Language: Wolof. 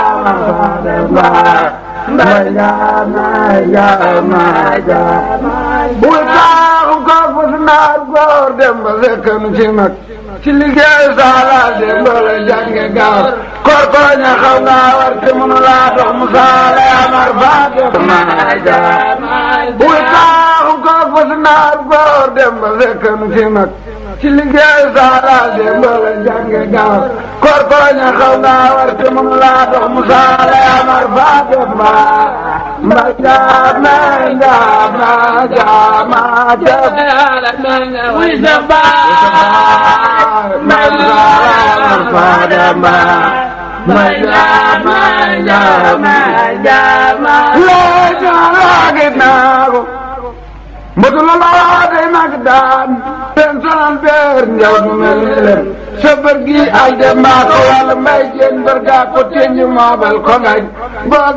mbay jaama jaama jaama bu taaxu ko fut naar góor dem ba fekkam ci mag ci liggéey saala dem ba la jànge gaaw koor ko ña xaw nga war te mënu laa dox mu saala amar faate maa jaama bu taaxu ko fut naar góor dem ba fekkam ci mag ci liggéey saala dem ba la jànge gaaw koor ko ña xaw nga war te mënu laa dox mu saala amar faate mbay jaama jaama jaama jaama wi samba mbay jaama mbay jaama jaama jaama lee jaara ginaaru mbotu la laa day nag daan ten sonal beer njaw du mel ni leen sa bër gi ay dem maa ko wàll mbay jeen bër gaa ko teñu maabal ko ngañ